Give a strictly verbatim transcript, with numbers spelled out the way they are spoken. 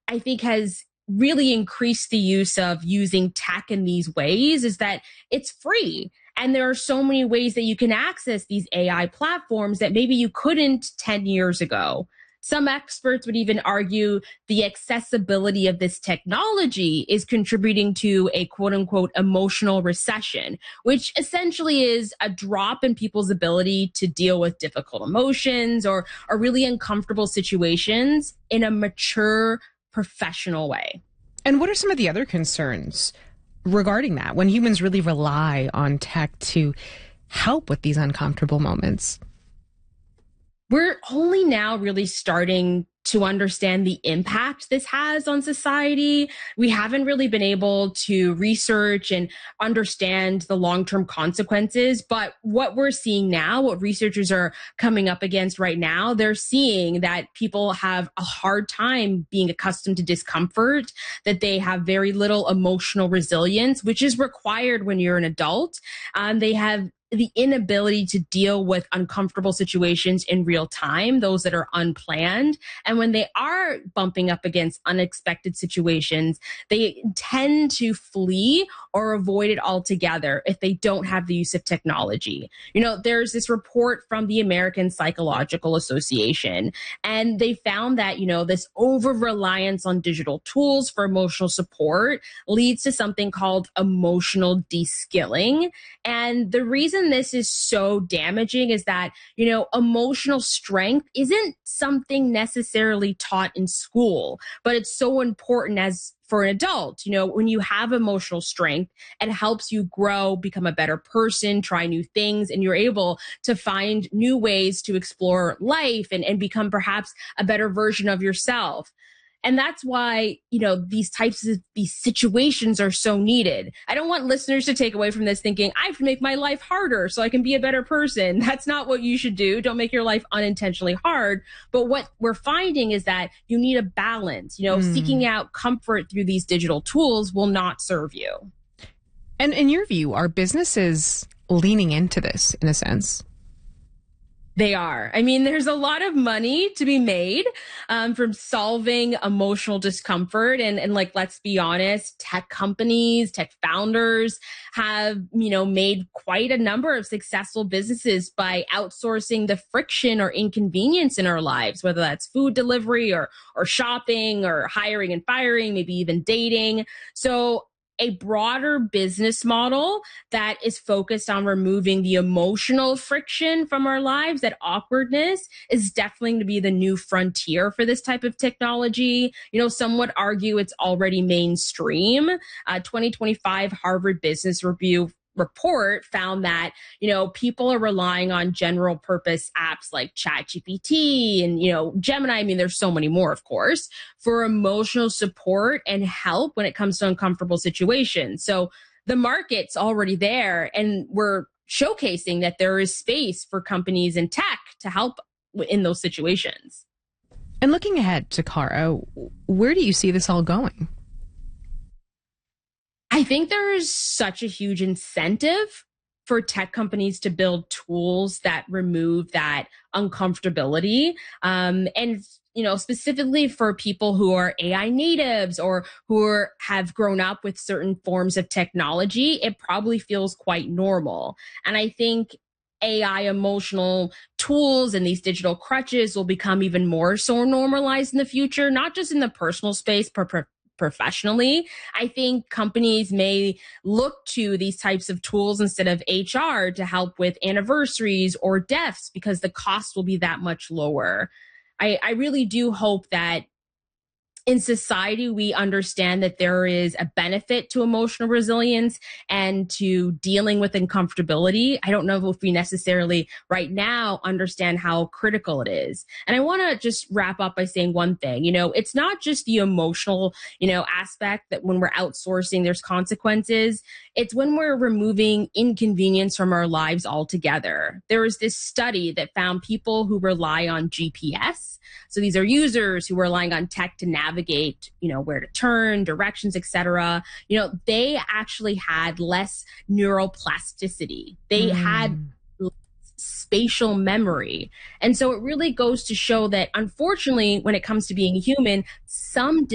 I think has really increased the use of using tech in these ways is that it's free. And there are so many ways that you can access these A I platforms that maybe you couldn't ten years ago. Some experts would even argue the accessibility of this technology is contributing to a quote unquote emotional recession, which essentially is a drop in people's ability to deal with difficult emotions or, or really uncomfortable situations in a mature, professional way. And what are some of the other concerns regarding that when humans really rely on tech to help with these uncomfortable moments? We're only now really starting to understand the impact this has on society. We haven't really been able to research and understand the long-term consequences. But what we're seeing now, what researchers are coming up against right now, they're seeing that people have a hard time being accustomed to discomfort, that they have very little emotional resilience, which is required when you're an adult. Um, they have the inability to deal with uncomfortable situations in real time, those that are unplanned. And when they are bumping up against unexpected situations, they tend to flee or avoid it altogether if they don't have the use of technology. You know, there's this report from the American Psychological Association, and they found that, you know, this over-reliance on digital tools for emotional support leads to something called emotional de-skilling. And the reason this is so damaging is that, you know, emotional strength isn't something necessarily taught in school, but it's so important as for an adult. You know, when you have emotional strength, it helps you grow, become a better person, try new things, and you're able to find new ways to explore life and, and become perhaps a better version of yourself. And that's why, you know, these types of these situations are so needed. I don't want listeners to take away from this thinking, I have to make my life harder so I can be a better person. That's not what you should do. Don't make your life unintentionally hard. But what we're finding is that you need a balance. You know, mm. seeking out comfort through these digital tools will not serve you. And in your view, are businesses leaning into this in a sense? They are. I mean, there's a lot of money to be made um, from solving emotional discomfort. And, and like, let's be honest, tech companies, tech founders have, you know, made quite a number of successful businesses by outsourcing the friction or inconvenience in our lives, whether that's food delivery or, or shopping or hiring and firing, maybe even dating. So a broader business model that is focused on removing the emotional friction from our lives, that awkwardness, is definitely going to be the new frontier for this type of technology. You know, some would argue it's already mainstream. Uh, twenty twenty-five Harvard Business Review report found that, you know, people are relying on general purpose apps like ChatGPT and, you know, Gemini. I mean, there's so many more, of course, for emotional support and help when it comes to uncomfortable situations. So the market's already there, and we're showcasing that there is space for companies in tech to help in those situations. And looking ahead, Takara, where do you see this all going? I think there's such a huge incentive for tech companies to build tools that remove that uncomfortability. Um, and, you know, specifically for people who are A I natives or who are, have grown up with certain forms of technology, it probably feels quite normal. And I think A I emotional tools and these digital crutches will become even more so normalized in the future, not just in the personal space, but professionally. I think companies may look to these types of tools instead of H R to help with anniversaries or deaths because the cost will be that much lower. I, I really do hope that in society, we understand that there is a benefit to emotional resilience and to dealing with uncomfortability. I don't know if we necessarily right now understand how critical it is. And I want to just wrap up by saying one thing. You know, it's not just the emotional, you know, aspect that when we're outsourcing, there's consequences. It's when we're removing inconvenience from our lives altogether. There was this study that found people who rely on G P S. So these are users who are relying on tech to navigate, you know, where to turn, directions, et cetera. You know, they actually had less neuroplasticity. They mm. had spatial memory. And so it really goes to show that, unfortunately, when it comes to being human, some